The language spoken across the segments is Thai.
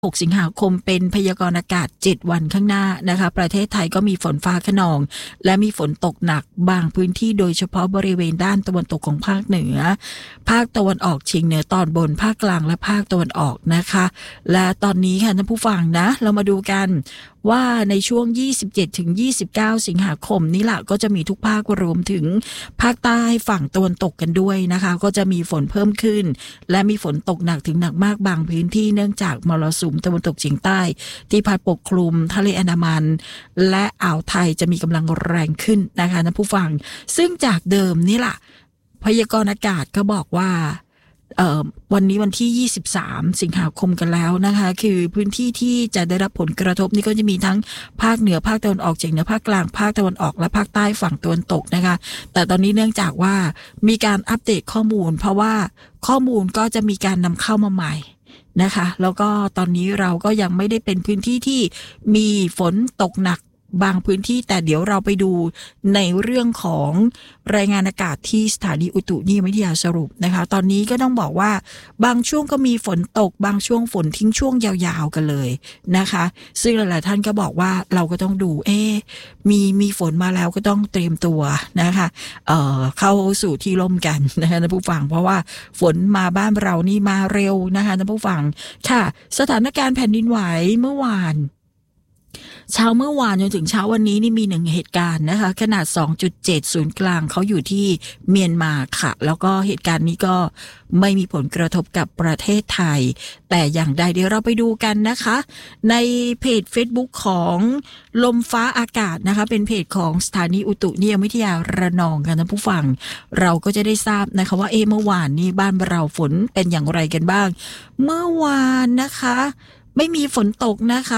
6 สิงหาคมเป็นพยากรณ์อากาศ7วันข้างหน้านะคะประเทศไทยก็มีฝนฟ้าคะนองและมีฝนตกหนักบางพื้นที่โดยเฉพาะบริเวณด้านตะวันตกของภาคเหนือภาคตะวันออกเฉียงเหนือตอนบนภาคกลางและภาคตะวันออกนะคะและตอนนี้ค่ะท่านผู้ฟังนะเรามาดูกันว่าในช่วง27ถึง29สิงหาคมนี้ล่ะก็จะมีทุกภาครวมถึงภาคใต้ฝั่งตะวันตกกันด้วยนะคะก็จะมีฝนเพิ่มขึ้นและมีฝนตกหนักถึงหนักมากบางพื้นที่เนื่องจากมรสุมตะวันตกเฉียงใต้ที่พัดปกคลุมทะเลอันดามันและอ่าวไทยจะมีกำลังแรงขึ้นนะคะท่านผู้ฟังซึ่งจากเดิมนี่ล่ะพยากรณ์อากาศก็บอกว่าวันนี้วันที่23สิงหาคมกันแล้วนะคะคือพื้นที่ที่จะได้รับผลกระทบนี่ก็จะมีทั้งภาคเหนือภาคตะวันออกเฉียงเหนือภาคกลางภาคตะวันออกและภาคใต้ฝั่งตะวันตกนะคะแต่ตอนนี้เนื่องจากว่ามีการอัปเดตข้อมูลเพราะว่าข้อมูลก็จะมีการนำเข้ามาใหม่นะคะแล้วก็ตอนนี้เราก็ยังไม่ได้เป็นพื้นที่ที่มีฝนตกหนักบางพื้นที่แต่เดี๋ยวเราไปดูในเรื่องของรายงานอากาศที่สถานีอุตุนิยมวิทยาสรุปนะคะตอนนี้ก็ต้องบอกว่าบางช่วงก็มีฝนตกบางช่วงฝนทิ้งช่วงยาวๆกันเลยนะคะซึ่งหลายๆท่านก็บอกว่าเราก็ต้องดูมีฝนมาแล้วก็ต้องเตรียมตัวนะคะเข้าสู่ที่ร่มกันนะคะท่านผู้ฟังเพราะว่าฝนมาบ้านเรานี่มาเร็วนะคะท่านผู้ฟังค่ะสถานการณ์แผ่นดินไหวเมื่อวานเช้าเมื่อวานจนถึงเช้าวันนี้นี่มี1เหตุการณ์นะคะขนาด 2.7 ศูนย์กลางเขาอยู่ที่เมียนมาค่ะแล้วก็เหตุการณ์นี้ก็ไม่มีผลกระทบกับประเทศไทยแต่อย่างใดเดี๋ยวเราไปดูกันนะคะในเพจ Facebook ของลมฟ้าอากาศนะคะเป็นเพจของสถานีอุตุนิยมวิทยาระนองค่ะท่านผู้ฟังเราก็จะได้ทราบนะคะว่าเมื่อวานนี้บ้านเราฝนเป็นอย่างไรกันบ้างเมื่อวานนะคะไม่มีฝนตกนะคะ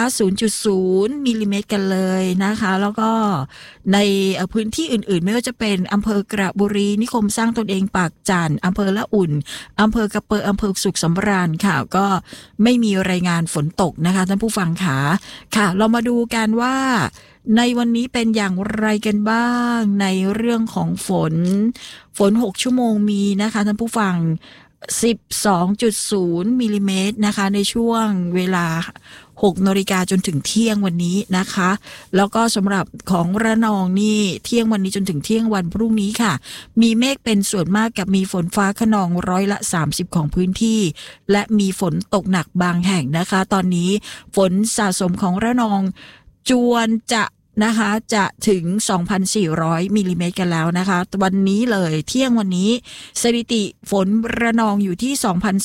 0.0 มิลลิเมตรกันเลยนะคะแล้วก็ในพื้นที่อื่นๆไม่ว่าจะเป็นอำเภอกระบุรีนิคมสร้างตนเองปากจันทร์อำเภอละอุ่นอำเภอกระเปออำเภอสุขสำราญค่ะก็ไม่มีรายงานฝนตกนะคะท่านผู้ฟังค่ะเรามาดูกันว่าในวันนี้เป็นอย่างไรกันบ้างในเรื่องของฝน6ชั่วโมงมีนะคะท่านผู้ฟัง12.0 มิลลิเมตรนะคะในช่วงเวลา 6 นาฬิกาจนถึงเที่ยงวันนี้นะคะแล้วก็สำหรับของระนองนี่เที่ยงวันนี้จนถึงเที่ยงวันพรุ่งนี้ค่ะมีเมฆเป็นส่วนมากกับมีฝนฟ้าคะนอง30%ของพื้นที่และมีฝนตกหนักบางแห่งนะคะตอนนี้ฝนสะสมของระนองจวนจะถึง 2,400 มิลลิเมตรกันแล้วนะคะวันนี้เลยเที่ยงวันนี้สถิติฝนระนองอยู่ที่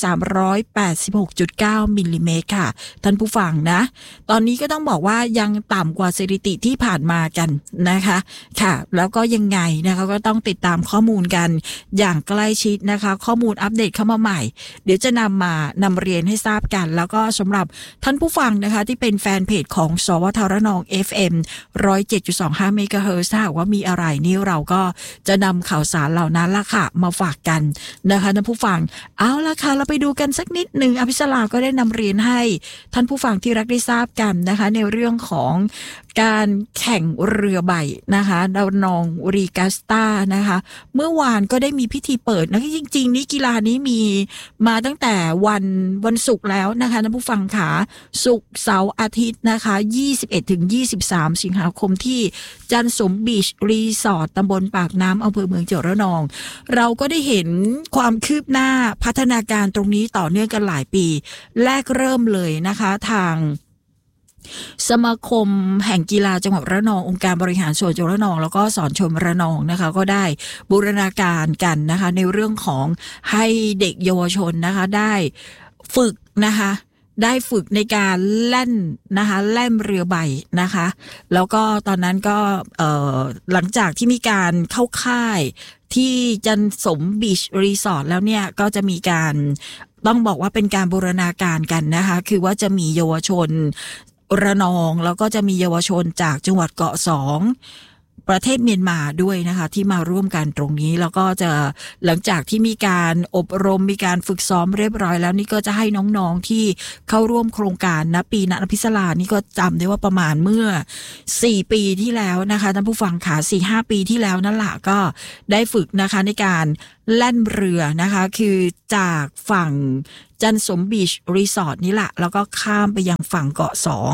2,386.9 มิลลิเมตรค่ะท่านผู้ฟังนะตอนนี้ก็ต้องบอกว่ายังต่ำกว่าสถิติที่ผ่านมากันนะคะค่ะแล้วก็ยังไงนะคะก็ต้องติดตามข้อมูลกันอย่างใกล้ชิดนะคะข้อมูลอัปเดตเข้ามาใหม่เดี๋ยวจะนำเรียนให้ทราบกันแล้วก็สำหรับท่านผู้ฟังนะคะที่เป็นแฟนเพจของสวทระนอง FM107.25 เมกะเฮิรตซ์ถ้าหากว่ามีอะไรนี่เราก็จะนำข่าวสารเหล่านั้นล่ะค่ะมาฝากกันนะคะท่านผู้ฟังเอาล่ะค่ะเราไปดูกันสักนิดหนึ่งอภิสราก็ได้นำเรียนให้ท่านผู้ฟังที่รักได้ทราบกันนะคะในเรื่องของการแข่งเรือใบนะคะระนองรีกาสตานะคะเมื่อวานก็ได้มีพิธีเปิดนะจริงๆนี้กีฬานี้มีมาตั้งแต่วันศุกร์แล้วนะคะท่านผู้ฟังค่ะศุกร์เสาร์อาทิตย์นะคะ21ถึง23สิงหาคมที่จันทร์สมบีชรีสอร์ทตำบลปากน้ำอำเภอเมืองจังหวัดระนองเราก็ได้เห็นความคืบหน้าพัฒนาการตรงนี้ต่อเนื่องกันหลายปีแรกเริ่มเลยนะคะทางสมาคมแห่งกีฬาจังหวัดระนององค์การบริหารส่วนจังหวัดระนองแล้วก็สอนชมระนองนะคะก็ได้บูรณาการกันนะคะในเรื่องของให้เด็กเยาวชนนะคะได้ฝึกในการแล่นเรือใบนะคะแล้วก็ตอนนั้นก็หลังจากที่มีการเข้าค่ายที่จันสมบีชรีสอร์ทแล้วเนี่ยก็จะมีการต้องบอกว่าเป็นการบูรณาการกันนะคะคือว่าจะมีเยาวชนระนองแล้วก็จะมีเยาวชนจากจังหวัดเกาะ2 ประเทศเมียนมาด้วยนะคะที่มาร่วมกันตรงนี้แล้วก็จะหลังจากที่มีการอบรมมีการฝึกซ้อมเรียบร้อยแล้วนี่ก็จะให้น้องๆที่เข้าร่วมโครงการนะปีณพิศลานี่ก็จำได้ว่าประมาณเมื่อ4ปีที่แล้วนะคะท่านผู้ฟังค่ะ 4-5 ปีที่แล้วนั่นแหละก็ได้ฝึกนะคะในการแล่นเรือนะคะคือจากฝั่งจันสมบีชรีสอร์ทนี่แหละแล้วก็ข้ามไปยังฝั่งเกาะ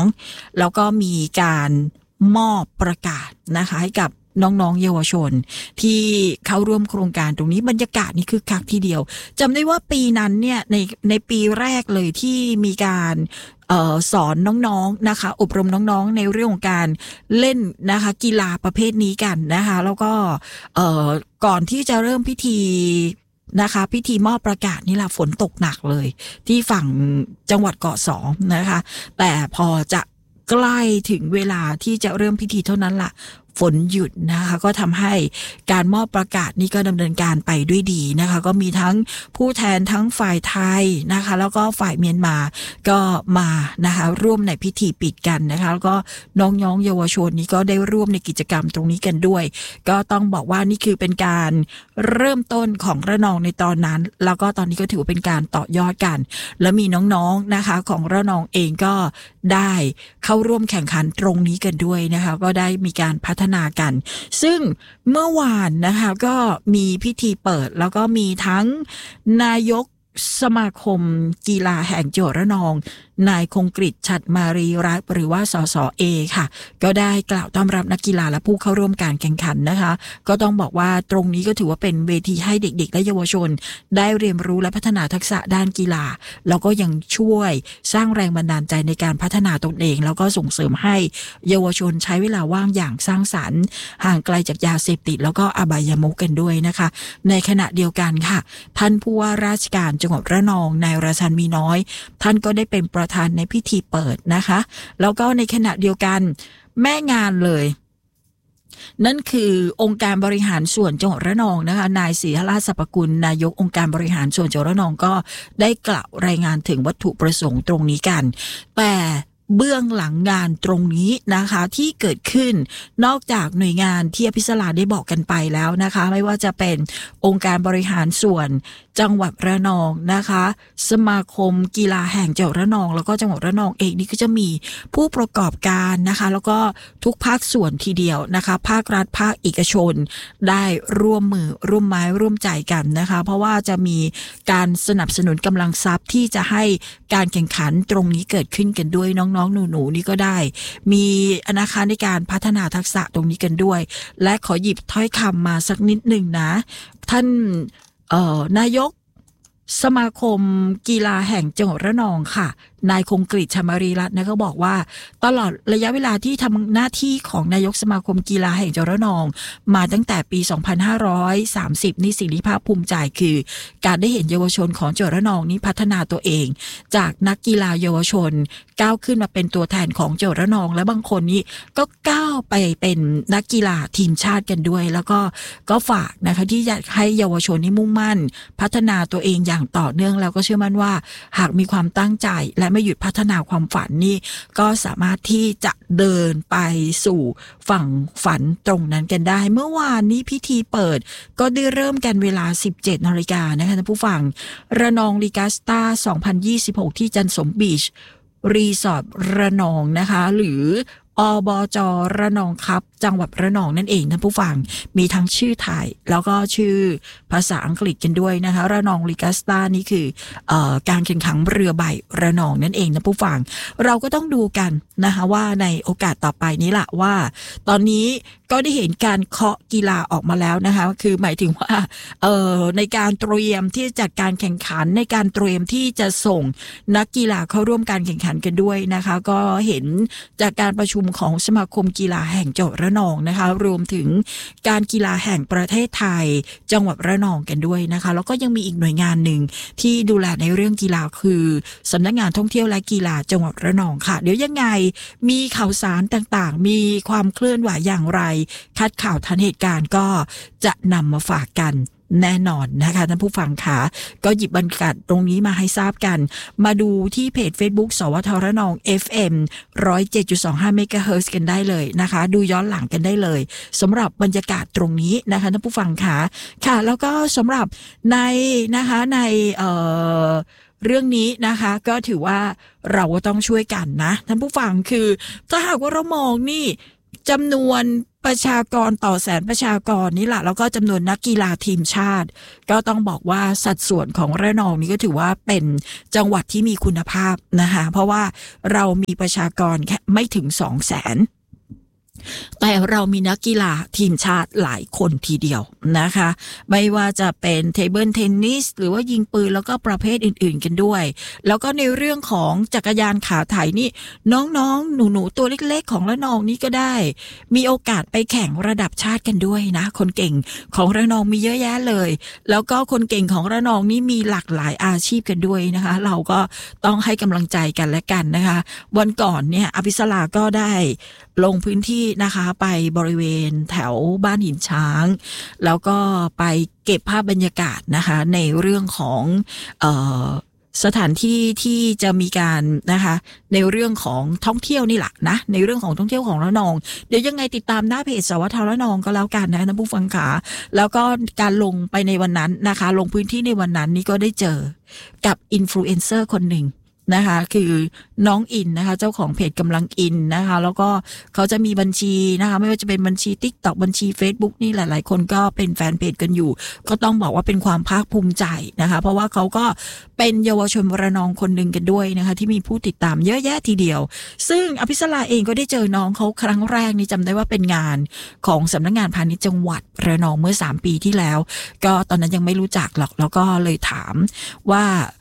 2แล้วก็มีการมอบประกาศนะคะให้กับน้องๆเยาวชนที่เข้าร่วมโครงการตรงนี้บรรยากาศนี่คือคักทีเดียวจำได้ว่าปีนั้นเนี่ยในปีแรกเลยที่มีการสอนน้องๆนะคะอบรมน้องๆในเรื่องของการเล่นนะคะกีฬาประเภทนี้กันนะคะแล้วก็ก่อนที่จะเริ่มพิธีนะคะพิธีมอบประกาศนี่แหละฝนตกหนักเลยที่ฝั่งจังหวัดเกาะ2นะคะแต่พอจะใกล้ถึงเวลาที่จะเริ่มพิธีเท่านั้นล่ะฝนหยุดนะคะก็ทำให้การมอบประกาศนี้ก็ดำเนินการไปด้วยดีนะคะก็มีทั้งผู้แทนทั้งฝ่ายไทยนะคะแล้วก็ฝ่ายเมียนมาก็มานะคะร่วมในพิธีปิดกันนะคะแล้วก็น้องๆเยาวชนนี้ก็ได้ร่วมในกิจกรรมตรงนี้กันด้วยก็ต้องบอกว่านี่คือเป็นการเริ่มต้นของระนองในตอนนั้นแล้วก็ตอนนี้ก็ถือว่าเป็นการต่อยอดกันแล้วมีน้องๆนะคะของระนองเองก็ได้เข้าร่วมแข่งขันตรงนี้กันด้วยนะคะก็ได้มีการพัฒนากันซึ่งเมื่อวานนะคะก็มีพิธีเปิดแล้วก็มีทั้งนายกสมาคมกีฬาแห่งจังหวัดระนองนายคงกฤษฉัตรมารีรัตน์หรือว่าสสเอค่ะก็ได้กล่าวต้อนรับนักกีฬาและผู้เข้าร่วมการแข่งขันนะคะก็ต้องบอกว่าตรงนี้ก็ถือว่าเป็นเวทีให้เด็กๆและเยาวชนได้เรียนรู้และพัฒนาทักษะด้านกีฬาแล้วก็ยังช่วยสร้างแรงบันดาลใจในการพัฒนาตนเองแล้วก็ส่งเสริมให้เยาวชนใช้เวลาว่างอย่างสร้างสรรค์ห่างไกลจากยาเสพติดแล้วก็อบายมุขกันด้วยนะคะในขณะเดียวกันค่ะท่านผู้ว่าราชการจังหวัดระนองนายราชันมีน้อยท่านก็ได้เป็นประธานในพิธีเปิดนะคะแล้วก็ในขณะเดียวกันแม่งานเลยนั่นคือองค์การบริหารส่วนจังหวัดระนองนะคะนายศรีหราชสรรพกุลนายกองค์การบริหารส่วนจังหวัดระนองก็ได้กล่าวรายงานถึงวัตถุประสงค์ตรงนี้กันแต่เบื้องหลังงานตรงนี้นะคะที่เกิดขึ้นนอกจากหน่วยงานที่อภิสราได้บอกกันไปแล้วนะคะไม่ว่าจะเป็นองค์การบริหารส่วนจังหวัดระนองนะคะสมาคมกีฬาแห่งจังหวัดระนองแล้วก็จังหวัดระนองเองนี่ก็จะมีผู้ประกอบการนะคะแล้วก็ทุกภาคส่วนทีเดียวนะคะภาครัฐภาคเอกชนได้ร่วมมือร่วมไม้ร่วมใจกันนะคะเพราะว่าจะมีการสนับสนุนกำลังทรัพย์ที่จะให้การแข่งขันตรงนี้เกิดขึ้นกันด้วยน้องๆหนูๆนี่ก็ได้มีนะคะในการพัฒนาทักษะตรงนี้กันด้วยและขอหยิบถ้อยคำมาสักนิดหนึ่งนะท่านนายกสมาคมกีฬาแห่งจังหวัดระนองค่ะนายคงกฤษชมารีรัตน์นะก็บอกว่าตลอดระยะเวลาที่ทำหน้าที่ของนายกสมาคมกีฬาแห่งจังหวัดระนองมาตั้งแต่ปี 2530 นี่สิ่งที่ภาคภูมิใจคือการได้เห็นเยาวชนของจังหวัดระนองนี้พัฒนาตัวเองจากนักกีฬาเยาวชนก้าวขึ้นมาเป็นตัวแทนของจังหวัดระนองและบางคนนี้ก็ก้าวไปเป็นนักกีฬาทีมชาติกันด้วยแล้วก็ฝากนะคะที่จะให้เยาวชนนี้มุ่งมั่นพัฒนาตัวเองอย่างต่อเนื่องแล้วก็เชื่อมั่นว่าหากมีความตั้งใจและไม่หยุดพัฒนาความฝันนี่ก็สามารถที่จะเดินไปสู่ฝั่งฝันตรงนั้นกันได้เมื่อวานนี้พิธีเปิดก็ได้เริ่มกันเวลา 17 นาฬิกานะคะท่านผู้ฟังระนองลีกาสตาร์2026ที่จันสมบีชรีสอร์ทระนองนะคะหรืออบจ.ระนองครับจังหวัดระนองนั่นเองท่านผู้ฟังมีทั้งชื่อไทยแล้วก็ชื่อภาษาอังกฤษกันด้วยนะคะระนองลีกาสตานี่คือการแข่งขันเรือใบระนองนั่นเองท่านผู้ฟังเราก็ต้องดูกันนะคะว่าในโอกาสต่อไปนี้ล่ะว่าตอนนี้ก็ได้เห็นการเคาะกีฬาออกมาแล้วนะคะคือหมายถึงว่าในการเตรียมที่จะจัดการแข่งขันในการเตรียมที่จะส่งนักกีฬาเข้าร่วมการแข่งขันกันด้วยนะคะก็เห็นจากการประชุมของสมาคมกีฬาแห่งจังหวัดระนองนะคะรวมถึงการกีฬาแห่งประเทศไทยจังหวัดระนองกันด้วยนะคะแล้วก็ยังมีอีกหน่วยงานหนึ่งที่ดูแลในเรื่องกีฬาคือสำนักงานท่องเที่ยวและกีฬาจังหวัดระนองค่ะเดี๋ยวยังไงมีข่าวสารต่างๆมีความเคลื่อนไหวอย่างไรคัดข่าวทันเหตุการณ์ก็จะนำมาฝากกันแน่นอนนะคะท่านผู้ฟังค่ะก็หยิบบรรยากาศตรงนี้มาให้ทราบกันมาดูที่เพจ Facebook สวทระนอง FM 107.25 เมกะเฮิรตซ์กันได้เลยนะคะดูย้อนหลังกันได้เลยสำหรับบรรยากาศตรงนี้นะคะท่านผู้ฟังค่ะค่ะแล้วก็สำหรับในนะคะในเรื่องนี้นะคะก็ถือว่าเราก็ต้องช่วยกันนะท่านผู้ฟังคือถ้าหากว่าเรามองนี่จำนวนประชากรต่อแสนประชากรนี่แหละแล้วก็จำนวนนักกีฬาทีมชาติก็ต้องบอกว่าสัดส่วนของระนองนี่ก็ถือว่าเป็นจังหวัดที่มีคุณภาพนะคะเพราะว่าเรามีประชากรแค่ไม่ถึง 200,000แต่เรามีนักกีฬาทีมชาติหลายคนทีเดียวนะคะไม่ว่าจะเป็นเทเบิลเทนนิสหรือว่ายิงปืนแล้วก็ประเภทอื่นๆกันด้วยแล้วก็ในเรื่องของจักรยานขาไถนี่น้องๆหนูๆตัวเล็กๆของระนองนี่ก็ได้มีโอกาสไปแข่งระดับชาติกันด้วยนะคนเก่งของระนองมีเยอะแยะเลยแล้วก็คนเก่งของระนองนี่มีหลากหลายอาชีพกันด้วยนะคะเราก็ต้องให้กำลังใจกันและกันนะคะวันก่อนเนี่ยอภิสราก็ได้ลงพื้นที่นะคะไปบริเวณแถวบ้านหินช้างแล้วก็ไปเก็บภาพบรรยากาศนะคะในเรื่องของสถานที่ที่จะมีการนะคะในเรื่องของท่องเที่ยวนี่แหละนะในเรื่องของท่องเที่ยวของระนองเดี๋ยวยังไงติดตามหน้าเพจสวทระนองก็แล้วกันนะท่านผู้ฟังขาแล้วก็การลงไปในวันนั้นนะคะลงพื้นที่ในวันนั้นนี่ก็ได้เจอกับอินฟลูเอนเซอร์คนหนึ่งนะคะคือน้องอินนะคะเจ้าของเพจกำลังอินนะคะแล้วก็เขาจะมีบัญชีนะคะไม่ว่าจะเป็นบัญชี TikTok บัญชี Facebook นี่หลายๆคนก็เป็นแฟนเพจกันอยู่ก็ต้องบอกว่าเป็นความภาคภูมิใจนะคะเพราะว่าเขาก็เป็นเยาวชนระนองคนหนึ่งกันด้วยนะคะที่มีผู้ติดตามเยอะแยะทีเดียวซึ่งอภิสราเองก็ได้เจอน้องเขาครั้งแรกนี่จำได้ว่าเป็นงานของสำนักงานพาณิชย์จังหวัดระนองเมื่อ3 ปีที่แล้วก็ตอนนั้นยังไม่รู้จักหรอกแล้วก็เลยถามว่า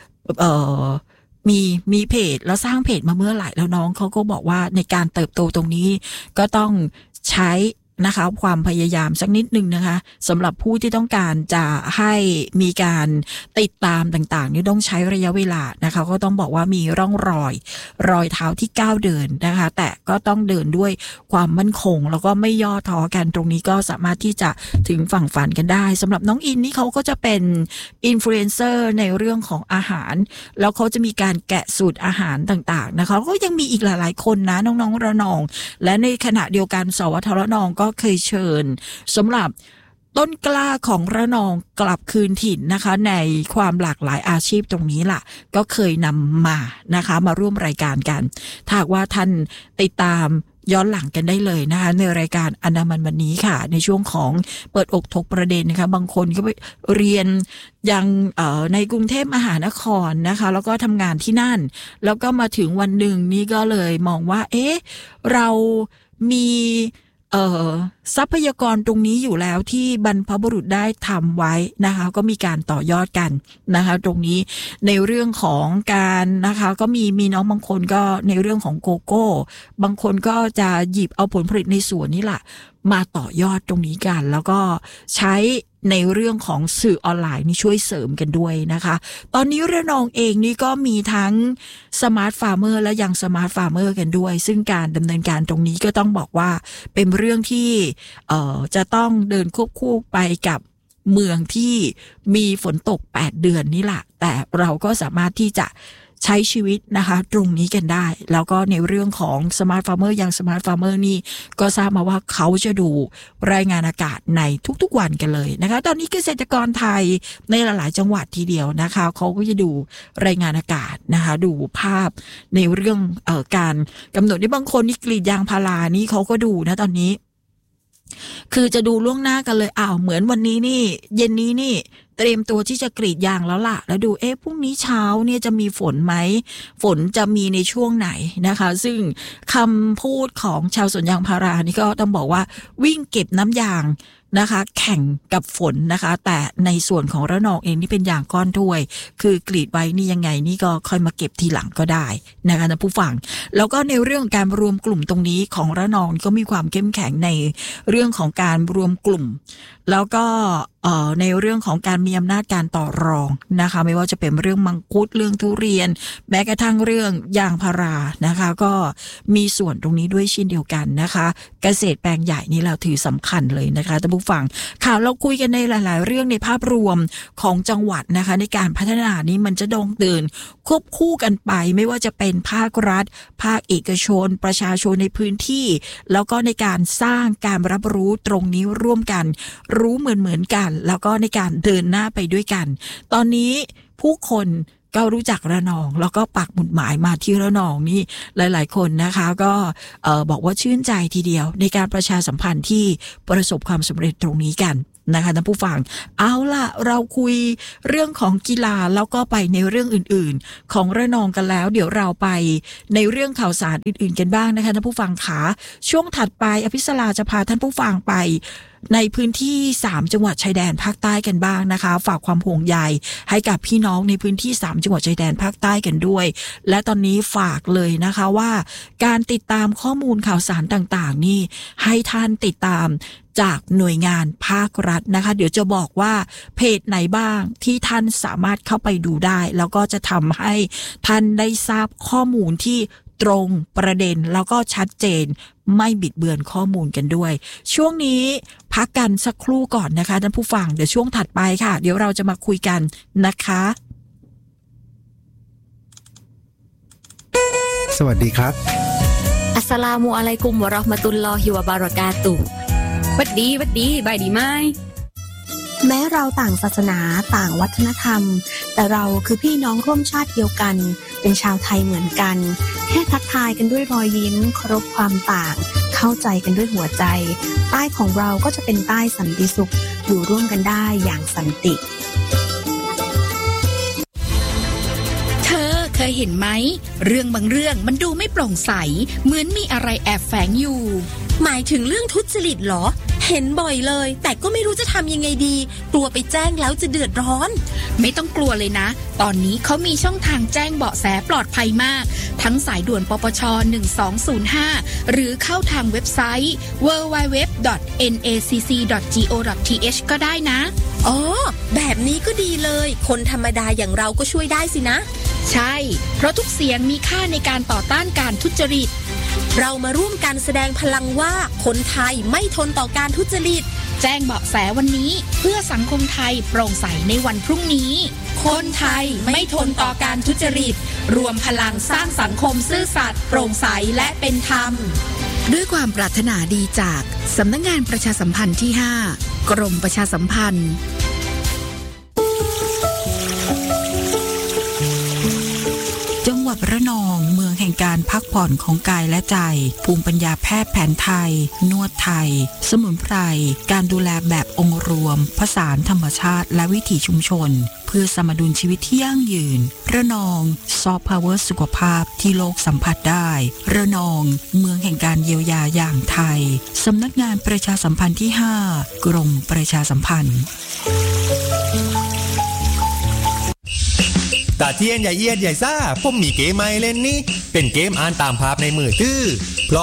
มีเพจแล้วสร้างเพจมาเมื่อไหร่แล้วน้องเขาก็บอกว่าในการเติบโตตรงนี้ก็ต้องใช้นะคะความพยายามสักนิดนึงนะคะสำหรับผู้ที่ต้องการจะให้มีการติดตามต่างๆนี่ต้องใช้ระยะเวลานะคะก็ต้องบอกว่ามีร่องรอยเท้าที่ก้าวเดินนะคะแต่ก็ต้องเดินด้วยความมั่นคงแล้วก็ไม่ย่อท้อกันตรงนี้ก็สามารถที่จะถึงฝั่งฝันกันได้สำหรับน้องอินนี่เขาก็จะเป็นอินฟลูเอนเซอร์ในเรื่องของอาหารแล้วเขาจะมีการแกะสูตรอาหารต่างๆนะคะก็ยังมีอีกหลายๆคนนะน้องๆระนองและในขณะเดียวกันสวทระนองก็เคยเชิญสำหรับต้นกล้าของระนองกลับคืนถิ่นนะคะในความหลากหลายอาชีพตรงนี้ล่ะก็เคยนำมานะคะมาร่วมรายการกันถ้าว่าท่านติดตามย้อนหลังกันได้เลยนะคะในรายการอนามันวันนี้ค่ะในช่วงของเปิดอกถกประเด็นนะคะบางคนก็ไปเรียนยังในกรุงเทพมหานครนะคะแล้วก็ทำงานที่นั่นแล้วก็มาถึงวันหนึ่งนี่ก็เลยมองว่าเรามีทรัพยากรตรงนี้อยู่แล้วที่บรรพบุรุษได้ทำไว้นะคะก็มีการต่อยอดกันนะคะตรงนี้ในเรื่องของการนะคะก็มีน้องบางคนก็ในเรื่องของโกโก้บางคนก็จะหยิบเอาผลผลิตในสวนนี่แหละมาต่อยอดตรงนี้กันแล้วก็ใช้ในเรื่องของสื่อออนไลน์นี่ช่วยเสริมกันด้วยนะคะตอนนี้ระนองเองนี่ก็มีทั้งสมาร์ทฟาร์มเมอร์และยังสมาร์ทฟาร์มเมอร์กันด้วยซึ่งการดำเนินการตรงนี้ก็ต้องบอกว่าเป็นเรื่องที่จะต้องเดินควบคู่ไปกับเมืองที่มีฝนตก8 เดือนนี่แหละแต่เราก็สามารถที่จะใช้ชีวิตนะคะตรงนี้กันได้แล้วก็ในเรื่องของสมาร์ทฟาร์มเมอร์อย่างสมาร์ทฟาร์มเมอร์นี่ก็ทราบมาว่าเขาจะดูรายงานอากาศในทุกๆวันกันเลยนะคะตอนนี้เกษตรกรไทยในหลายๆจังหวัดทีเดียวนะคะเขาก็จะดูรายงานอากาศนะคะดูภาพในเรื่องการกำหนดที่บางคนนี่กรีดยางพารานี่เขาก็ดูนะตอนนี้คือจะดูล่วงหน้ากันเลยเหมือนวันนี้นี่เย็นนี้นี่เตรียมตัวที่จะกรีดยางแล้วล่ะแล้วดูพรุ่งนี้เช้าเนี่ยจะมีฝนไหมฝนจะมีในช่วงไหนนะคะซึ่งคำพูดของชาวสวนยางพารานี่ก็ต้องบอกว่าวิ่งเก็บน้ำยางนะคะแข่งกับฝนนะคะแต่ในส่วนของระนองเองนี่เป็นยางก้อนถ้วยคือกรีดไว้นี่ยังไงนี่ก็ค่อยมาเก็บทีหลังก็ได้นะคะท่านผู้ฟังแล้วก็ในเรื่องการรวมกลุ่มตรงนี้ของระนองก็มีความเข้มแข็งในเรื่องของการรวมกลุ่มแล้วก็ในเรื่องของการมีอำนาจการต่อรองนะคะไม่ว่าจะเป็นเรื่องมังคุดเรื่องทุเรียนแม้กระทั่งเรื่องยางพารานะคะก็มีส่วนตรงนี้ด้วยเช่นเดียวกันนะคะเกษตรแปลงใหญ่นี่เราถือสำคัญเลยนะคะท่านผู้ฟังข่าวเราคุยกันในหลายๆเรื่องในภาพรวมของจังหวัดนะคะในการพัฒนานี้มันจะดองเดินควบคู่กันไปไม่ว่าจะเป็นภาครัฐภาคเอกชนประชาชนในพื้นที่แล้วก็ในการสร้างการรับรู้ตรงนี้ร่วมกันรู้เหมือนกันแล้วก็ในการเดินหน้าไปด้วยกันตอนนี้ผู้คนก็รู้จักระนองแล้วก็ปักหมุดหมายมาที่ระนองนี่หลายๆคนนะคะก็บอกว่าชื่นใจทีเดียวในการประชาสัมพันธ์ที่ประสบความสำเร็จตรงนี้กันนะคะท่านผู้ฟังเอาล่ะเราคุยเรื่องของกีฬาแล้วก็ไปในเรื่องอื่นๆของระนองกันแล้วเดี๋ยวเราไปในเรื่องข่าวสารอื่นๆกันบ้างนะคะท่านผู้ฟังขาช่วงถัดไปอภิสราจะพาท่านผู้ฟังไปในพื้นที่3จังหวัดชายแดนภาคใต้กันบ้างนะคะฝากความห่วงใยให้กับพี่น้องในพื้นที่3จังหวัดชายแดนภาคใต้กันด้วยและตอนนี้ฝากเลยนะคะว่าการติดตามข้อมูลข่าวสารต่างๆนี่ให้ท่านติดตามจากหน่วยงานภาครัฐนะคะเดี๋ยวจะบอกว่าเพจไหนบ้างที่ท่านสามารถเข้าไปดูได้แล้วก็จะทำให้ท่านได้ทราบข้อมูลที่ตรงประเด็นแล้วก็ชัดเจนไม่บิดเบือนข้อมูลกันด้วยช่วงนี้พักกันสักครู่ก่อนนะคะท่านผู้ฟังเดี๋ยวช่วงถัดไปค่ะเดี๋ยวเราจะมาคุยกันนะคะสวัสดีครับอัสสลามุอะลัยกุมวะเราะห์มะตุลลอฮิวะบารอกาตุฮ์วัดดีบายดีไหมแม้เราต่างศาสนาต่างวัฒนธรรมแต่เราคือพี่น้องร่วมชาติเดียวกันเป็นชาวไทยเหมือนกันแค่ทักทายกันด้วยรอยยิ้มเคารพความต่างเข้าใจกันด้วยหัวใจใต้ของเราก็จะเป็นใต้สันติสุขอยู่ร่วมกันได้อย่างสันติเธอเคยเห็นไหมเรื่องบางเรื่องมันดูไม่โปร่งใสเหมือนมีอะไรแอบแฝงอยู่หมายถึงเรื่องทุจริตเหรอเห็นบ่อยเลยแต่ก็ไม่รู้จะทำยังไงดีกลัวไปแจ้งแล้วจะเดือดร้อนไม่ต้องกลัวเลยนะตอนนี้เขามีช่องทางแจ้งเบาะแสปลอดภัยมากทั้งสายด่วนปปช1205หรือเข้าทางเว็บไซต์ www.nacc.go.th ก็ได้นะอ๋อแบบนี้ก็ดีเลยคนธรรมดาอย่างเราก็ช่วยได้สินะใช่เพราะทุกเสียงมีค่าในการต่อต้านการทุจริตเรามาร่วมกันแสดงพลังว่าคนไทยไม่ทนต่อการทุจริตแจ้งเบาะแสวันนี้เพื่อสังคมไทยโปร่งใสในวันพรุ่งนี้คนไทยไม่ทนต่อการทุจริตรวมพลังสร้างสังคมซื่อสัตย์โปร่งใสและเป็นธรรมด้วยความปรารถนาดีจากสำนักงานประชาสัมพันธ์ที่ 5 กรมประชาสัมพันธ์จังหวัดระนองเมืองแห่งการพักผ่อนของกายและใจภูมิปัญญาแพทย์แผนไทยนวดไทยสมุนไพรการดูแลแบบองค์รวมผสานธรรมชาติและวิถีชุมชนเพื่อสมดุลชีวิตที่ยั่งยืนระนองซอฟต์พาวเวอร์สุขภาพที่โลกสัมผัสได้ระนองเมืองแห่งการเยียวยาอย่างไทยสำนักงานประชาสัมพันธ์ที่ 5 กรมประชาสัมพันธ์ตาเทียนใหญ่เอียดใหญ่ซ่าผมมีเกมใหม่เล่นนี่เป็นเกมอ่านตามภาพในมือถือ